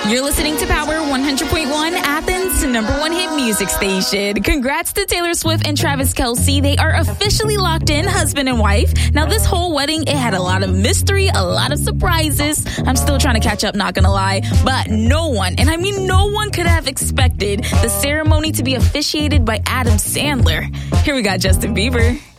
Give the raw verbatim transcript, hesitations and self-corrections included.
You're listening to Power one hundred point one, Athens' number one hit music station. Congrats to Taylor Swift and Travis Kelce. They are officially locked in, husband and wife. Now, this whole wedding, it had a lot of mystery, a lot of surprises. I'm still trying to catch up, not gonna lie. But no one, and I mean no one, could have expected the ceremony to be officiated by Adam Sandler. Here we got Justin Bieber.